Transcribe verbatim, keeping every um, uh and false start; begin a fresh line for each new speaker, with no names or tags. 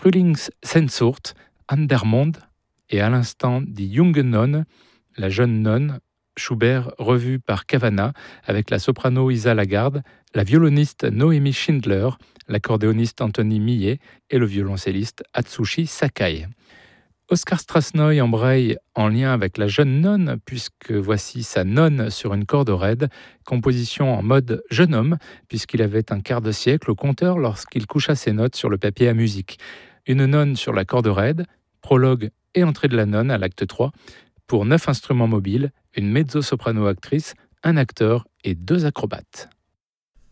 Frühlingssehnsucht, An der Mond et à l'instant Die junge Nonne, la jeune nonne, Schubert revu par Cavana avec la soprano Isa Lagarde, la violoniste Noémie Schindler, l'accordéoniste Anthony Millet et le violoncelliste Atsushi Sakai. Oskar Strasnoy embraye en lien avec la jeune nonne, puisque voici sa nonne sur une corde raide, composition en mode jeune homme, puisqu'il avait un quart de siècle au compteur lorsqu'il coucha ses notes sur le papier à musique. Une nonne sur la corde raide, prologue et entrée de la nonne à l'acte trois, pour neuf instruments mobiles, une mezzo-soprano actrice, un acteur et deux acrobates.